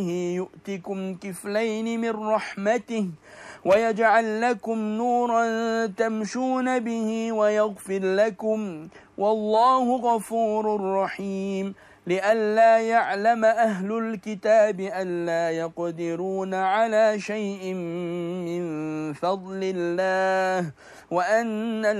يؤتكم كفلين من رحمته ويجعل لكم نورا تمشون به ويغفر لكم والله غفور رحيم لئلا يعلم أهل الكتاب ألا يقدرون على شيء من فضل الله وأن